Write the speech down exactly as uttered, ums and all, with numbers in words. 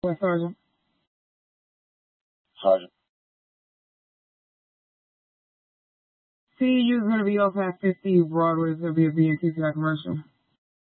What, Sergeant? Sergeant. C U is going to be off at fifty Broadway. It's going to be a B and T C I commercial.